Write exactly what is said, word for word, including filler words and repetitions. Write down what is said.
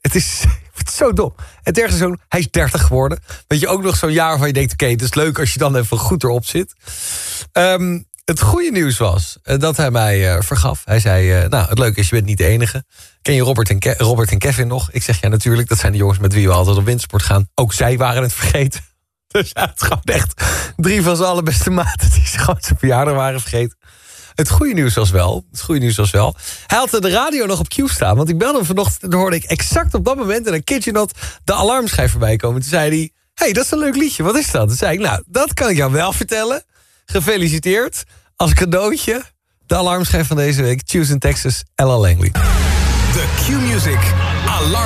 Het is, het is zo dom. En derde zoon, hij is dertig geworden. Weet je, ook nog zo'n jaar waarvan je denkt... oké, okay, het is leuk als je dan even goed erop zit. Um, het goede nieuws was uh, dat hij mij uh, vergaf. Hij zei, uh, nou, het leuke is, je bent niet de enige. Ken je Robert en, Ke- Robert en Kevin nog? Ik zeg, ja, natuurlijk. Dat zijn de jongens met wie we altijd op wintersport gaan. Ook zij waren het vergeten. Dus hij had gewoon echt drie van zijn allerbeste maten... die ze gewoon zijn verjaardag waren vergeten. Het goede nieuws was wel, het goede nieuws was wel... hij had de radio nog op cue staan. Want ik belde hem vanochtend en dan hoorde ik exact op dat moment... en dan kid je not, de alarmschijf voorbij komen. Toen zei hij, hé, hey, dat is een leuk liedje, wat is dat? Toen zei ik, nou, dat kan ik jou wel vertellen. Gefeliciteerd, als cadeautje... de alarmschijf van deze week, Tuesday in Texas, Ella Langley. The Q-Music Alarm.